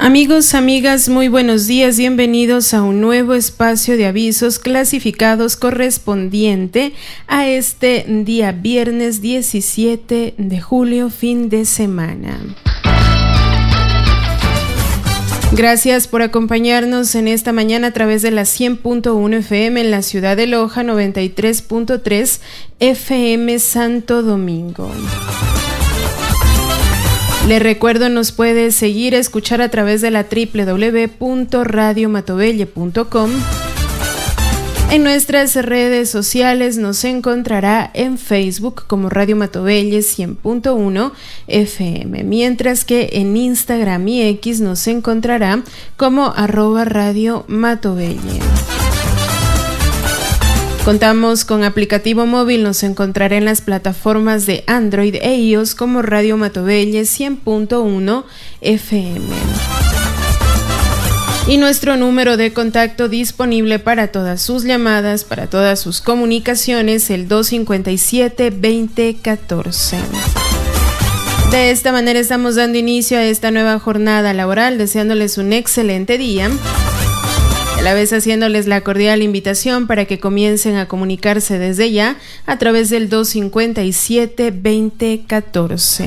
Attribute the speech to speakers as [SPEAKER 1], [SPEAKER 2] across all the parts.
[SPEAKER 1] Amigos, amigas, muy buenos días, bienvenidos a un nuevo espacio de avisos clasificados correspondiente a este día viernes 17 de julio, fin de semana. Gracias por acompañarnos en esta mañana a través de la 100.1 FM en la ciudad de Loja, 93.3 FM Santo Domingo. Le recuerdo, nos puede seguir, escuchar a través de la www.radiomatovelle.com. En nuestras redes sociales nos encontrará en Facebook como Radio Matovelle 100.1 FM, mientras que en Instagram y X nos encontrará como @Radio Matovelle. Contamos con aplicativo móvil, nos encontrará en las plataformas de Android e iOS como Radio Matovelle 100.1 FM. Y nuestro número de contacto disponible para todas sus llamadas, para todas sus comunicaciones, el 257-2014. De esta manera estamos dando inicio a esta nueva jornada laboral, deseándoles un excelente día. A la vez haciéndoles la cordial invitación para que comiencen a comunicarse desde ya a través del 257-2014.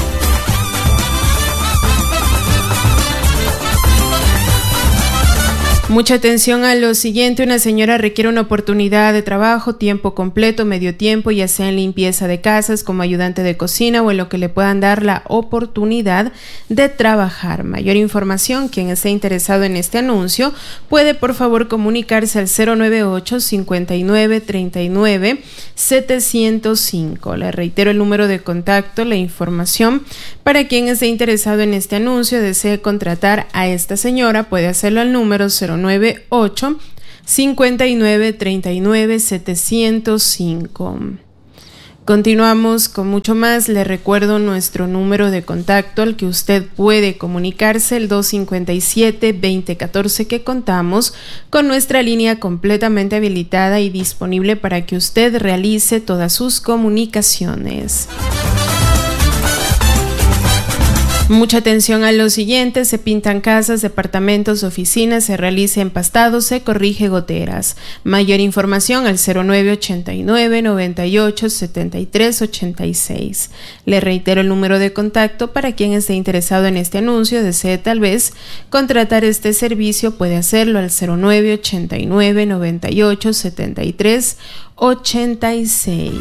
[SPEAKER 1] Mucha atención a lo siguiente: una señora requiere una oportunidad de trabajo, tiempo completo, medio tiempo, ya sea en limpieza de casas, como ayudante de cocina o en lo que le puedan dar la oportunidad de trabajar. Mayor información, quien esté interesado en este anuncio, puede por favor comunicarse al 098-5939-705. Le reitero el número de contacto, la información para quien esté interesado en este anuncio, desee contratar a esta señora, puede hacerlo al número 098-5939-705. Continuamos con mucho más. Le recuerdo nuestro número de contacto al que usted puede comunicarse, el 257-2014, que contamos con nuestra línea completamente habilitada y disponible para que usted realice todas sus comunicaciones. Mucha atención a lo siguiente: se pintan casas, departamentos, oficinas, se realiza empastado, se corrige goteras. Mayor información al 0989-98-73-86. Le reitero el número de contacto para quien esté interesado en este anuncio, desee tal vez contratar este servicio, puede hacerlo al 0989-98-73-86.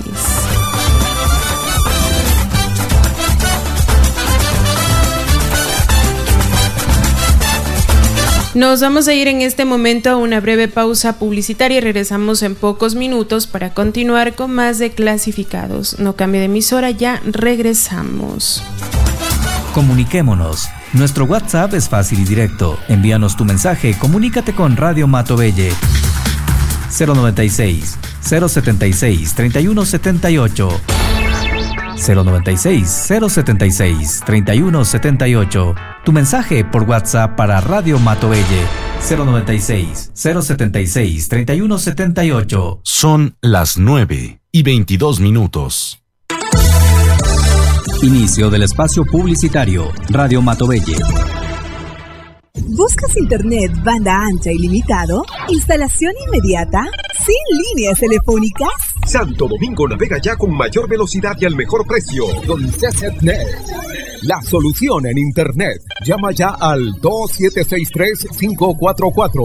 [SPEAKER 1] Nos vamos a ir en este momento a una breve pausa publicitaria y regresamos en pocos minutos para continuar con más de Clasificados. No cambie de emisora, ya regresamos.
[SPEAKER 2] Comuniquémonos. Nuestro WhatsApp es fácil y directo. Envíanos tu mensaje, comunícate con Radio Matovelle. 096-076-3178. 096-076-3178. Tu mensaje por WhatsApp para Radio Matovelle. 096-076-3178.
[SPEAKER 3] Son las 9:22.
[SPEAKER 2] Inicio del espacio publicitario. Radio Matovelle.
[SPEAKER 4] ¿Buscas internet banda ancha ilimitado? ¿Instalación inmediata? ¿Sin líneas telefónicas?
[SPEAKER 5] Santo Domingo navega ya con mayor velocidad y al mejor precio. Con CCNet, la solución en internet. Llama ya al 2763-544.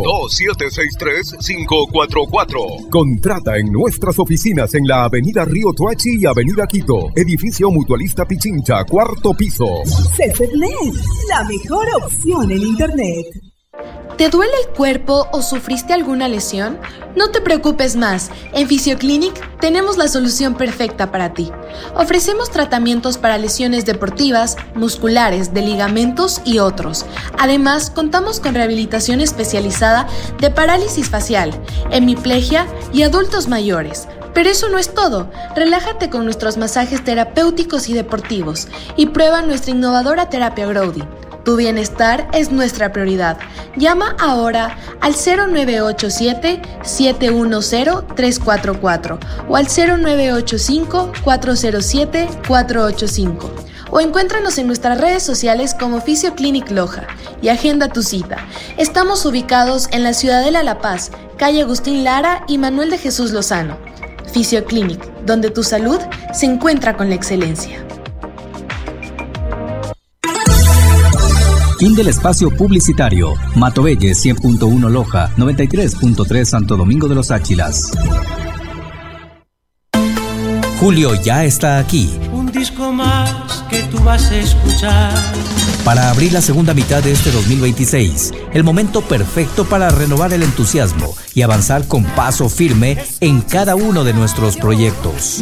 [SPEAKER 5] 2763-544. Contrata en nuestras oficinas en la avenida Río Toachi y avenida Quito. Edificio Mutualista Pichincha, 4º piso.
[SPEAKER 4] CCNet, la mejor opción en internet.
[SPEAKER 6] ¿Te duele el cuerpo o sufriste alguna lesión? No te preocupes más. En Physioclinic tenemos la solución perfecta para ti. Ofrecemos tratamientos para lesiones deportivas, musculares, de ligamentos y otros. Además, contamos con rehabilitación especializada de parálisis facial, hemiplegia y adultos mayores. Pero eso no es todo. Relájate con nuestros masajes terapéuticos y deportivos y prueba nuestra innovadora terapia Grody. Tu bienestar es nuestra prioridad. Llama ahora al 0987-710-344 o al 0985-407-485 o encuéntranos en nuestras redes sociales como Fisioclinic Loja y agenda tu cita. Estamos ubicados en la Ciudadela La Paz, calle Agustín Lara y Manuel de Jesús Lozano. Fisioclinic, donde tu salud se encuentra con la excelencia.
[SPEAKER 2] Fin del espacio publicitario. Matovelle 100.1 Loja, 93.3 Santo Domingo de los Áchilas. Julio ya está aquí.
[SPEAKER 3] Un disco más que tú vas a escuchar.
[SPEAKER 2] Para abrir la segunda mitad de este 2026, el momento perfecto para renovar el entusiasmo y avanzar con paso firme en cada uno de nuestros proyectos.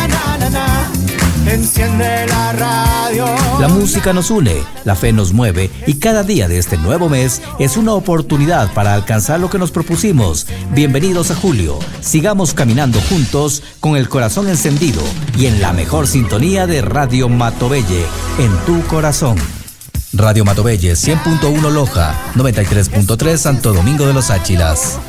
[SPEAKER 3] Enciende la radio.
[SPEAKER 2] La música nos une, la fe nos mueve y cada día de este nuevo mes es una oportunidad para alcanzar lo que nos propusimos. Bienvenidos a julio. Sigamos caminando juntos con el corazón encendido y en la mejor sintonía de Radio Matovelle, en tu corazón. Radio Matovelle 100.1 Loja, 93.3 Santo Domingo de los Áchilas.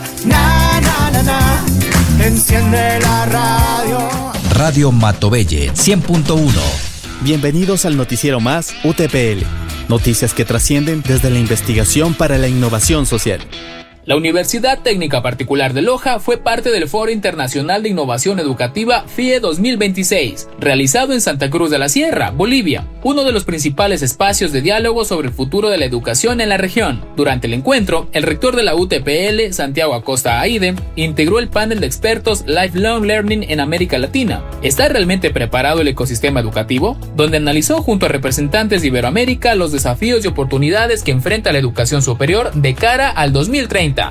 [SPEAKER 3] Enciende la radio.
[SPEAKER 2] Radio Matovelle 100.1.
[SPEAKER 7] Bienvenidos al noticiero más UTPL. Noticias que trascienden desde la investigación para la innovación social.
[SPEAKER 8] La Universidad Técnica Particular de Loja fue parte del Foro Internacional de Innovación Educativa FIE 2026, realizado en Santa Cruz de la Sierra, Bolivia, uno de los principales espacios de diálogo sobre el futuro de la educación en la región. Durante el encuentro, el rector de la UTPL, Santiago Acosta Aide, integró el panel de expertos Lifelong Learning en América Latina. ¿Está realmente preparado el ecosistema educativo? Donde analizó junto a representantes de Iberoamérica los desafíos y oportunidades que enfrenta la educación superior de cara al 2030.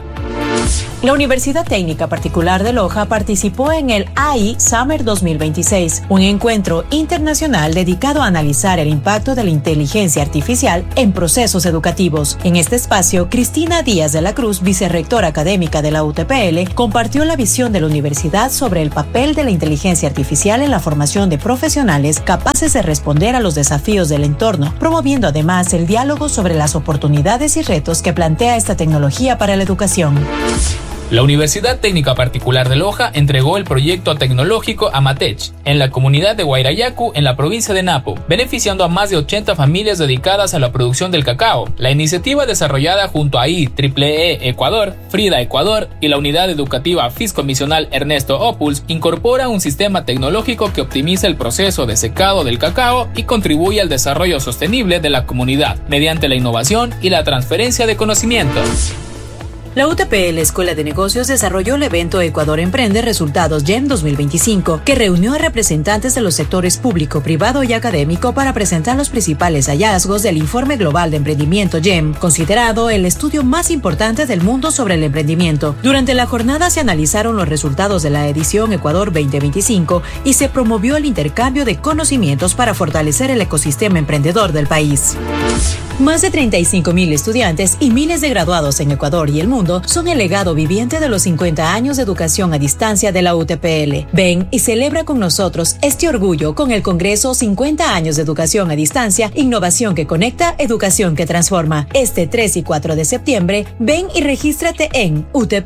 [SPEAKER 9] La Universidad Técnica Particular de Loja participó en el AI Summer 2026, un encuentro internacional dedicado a analizar el impacto de la inteligencia artificial en procesos educativos. En este espacio, Cristina Díaz de la Cruz, vicerrectora académica de la UTPL, compartió la visión de la universidad sobre el papel de la inteligencia artificial en la formación de profesionales capaces de responder a los desafíos del entorno, promoviendo además el diálogo sobre las oportunidades y retos que plantea esta tecnología para la educación.
[SPEAKER 8] La Universidad Técnica Particular de Loja entregó el proyecto tecnológico Amatech en la comunidad de Guairayacu, en la provincia de Napo, beneficiando a más de 80 familias dedicadas a la producción del cacao. La iniciativa, desarrollada junto a IEEE Ecuador, Frida Ecuador y la Unidad Educativa Fiscomisional Ernesto Opuls, incorpora un sistema tecnológico que optimiza el proceso de secado del cacao y contribuye al desarrollo sostenible de la comunidad mediante la innovación y la transferencia de conocimientos.
[SPEAKER 9] La UTPL Escuela de Negocios desarrolló el evento Ecuador Emprende Resultados GEM 2025, que reunió a representantes de los sectores público, privado y académico para presentar los principales hallazgos del Informe Global de Emprendimiento GEM, considerado el estudio más importante del mundo sobre el emprendimiento. Durante la jornada se analizaron los resultados de la edición Ecuador 2025 y se promovió el intercambio de conocimientos para fortalecer el ecosistema emprendedor del país. Más de 35,000 estudiantes y miles de graduados en Ecuador y el mundo son el legado viviente de los 50 años de educación a distancia de la UTPL. Ven y celebra con nosotros este orgullo con el Congreso 50 años de educación a distancia, innovación que conecta, educación que transforma. Este 3 y 4 de septiembre, ven y regístrate en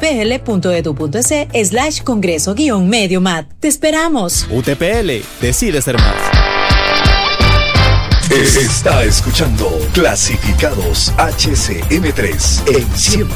[SPEAKER 9] utpl.edu.es/congreso-mediomat. ¡Te esperamos!
[SPEAKER 7] UTPL, decide ser más.
[SPEAKER 5] Está escuchando Clasificados HCM3 en 100.